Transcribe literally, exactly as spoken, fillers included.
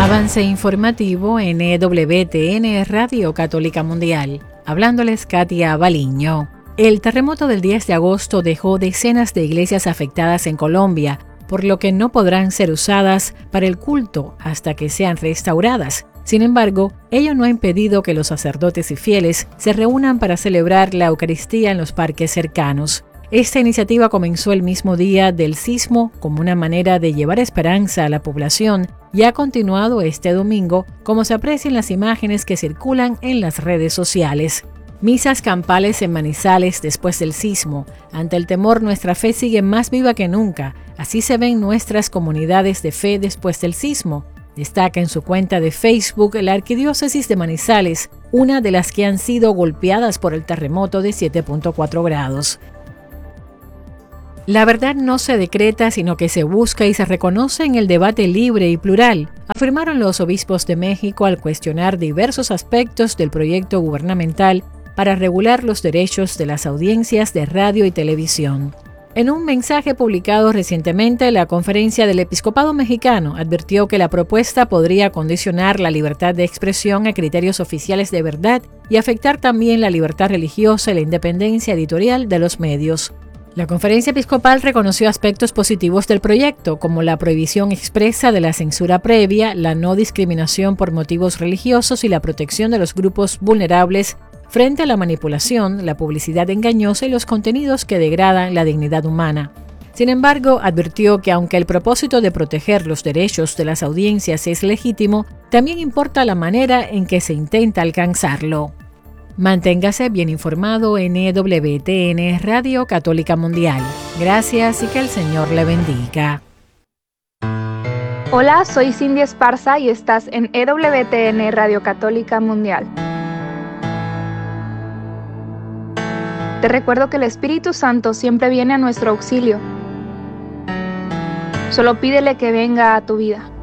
Avance informativo en E W T N Radio Católica Mundial. Hablándoles Katia Baliño. El terremoto del diez de agosto dejó decenas de iglesias afectadas en Colombia, por lo que no podrán ser usadas para el culto hasta que sean restauradas. Sin embargo, ello no ha impedido que los sacerdotes y fieles se reúnan para celebrar la Eucaristía en los parques cercanos. Esta iniciativa comenzó el mismo día del sismo como una manera de llevar esperanza a la población y ha continuado este domingo, como se aprecia en las imágenes que circulan en las redes sociales. Misas campales en Manizales después del sismo. Ante el temor, nuestra fe sigue más viva que nunca. Así se ven nuestras comunidades de fe después del sismo. Destaca en su cuenta de Facebook la Arquidiócesis de Manizales, una de las que han sido golpeadas por el terremoto de siete punto cuatro grados. La verdad no se decreta, sino que se busca y se reconoce en el debate libre y plural, afirmaron los obispos de México al cuestionar diversos aspectos del proyecto gubernamental para regular los derechos de las audiencias de radio y televisión. En un mensaje publicado recientemente, la Conferencia del Episcopado Mexicano advirtió que la propuesta podría condicionar la libertad de expresión a criterios oficiales de verdad y afectar también la libertad religiosa y la independencia editorial de los medios. La Conferencia Episcopal reconoció aspectos positivos del proyecto, como la prohibición expresa de la censura previa, la no discriminación por motivos religiosos y la protección de los grupos vulnerables frente a la manipulación, la publicidad engañosa y los contenidos que degradan la dignidad humana. Sin embargo, advirtió que aunque el propósito de proteger los derechos de las audiencias es legítimo, también importa la manera en que se intenta alcanzarlo. Manténgase bien informado en E W T N Radio Católica Mundial. Gracias y que el Señor le bendiga. Hola, soy Cindy Esparza y estás en E W T N Radio Católica Mundial. Te recuerdo que el Espíritu Santo siempre viene a nuestro auxilio. Solo pídele que venga a tu vida.